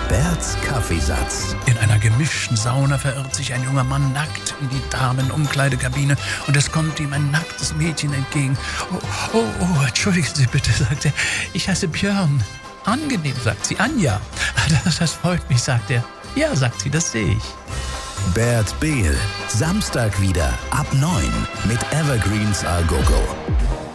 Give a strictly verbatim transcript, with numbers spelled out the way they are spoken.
Berts Kaffeesatz. In einer gemischten Sauna verirrt sich ein junger Mann nackt in die Damenumkleidekabine und es kommt ihm ein nacktes Mädchen entgegen. Oh, oh, oh, entschuldigen Sie bitte, sagt er. Ich heiße Björn. Angenehm, sagt sie. Anja. Das, das freut mich, sagt er. Ja, sagt sie, das sehe ich. Bert Behl. Samstag wieder ab neun mit Evergreens A Go Go.